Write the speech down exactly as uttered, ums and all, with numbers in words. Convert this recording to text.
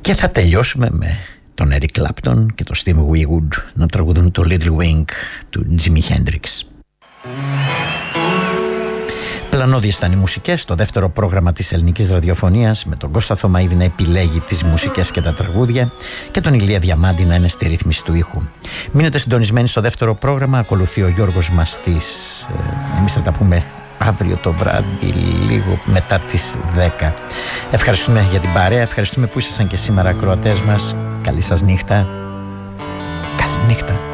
Και θα τελειώσουμε με τον Eric Clapton και τον Steve Winwood να τραγουδούν το Little Wing του Jimi Hendrix. Πλανώδιες ήταν οι μουσικές στο δεύτερο πρόγραμμα της ελληνικής ραδιοφωνίας, με τον Κώστα Θωμαίδη να επιλέγει τις μουσικές και τα τραγούδια και τον Ηλία Διαμάντη να είναι στη ρύθμιση του ήχου. Μείνετε συντονισμένοι στο δεύτερο πρόγραμμα, ακολουθεί ο Γιώργος Μαστής. Ε, εμείς θα τα πούμε αύριο το βράδυ, λίγο μετά τις δέκα. Ευχαριστούμε για την παρέα, ευχαριστούμε που ήσασταν και σήμερα ακροατές μας. Καλή σας νύχτα. Καλή νύχτα.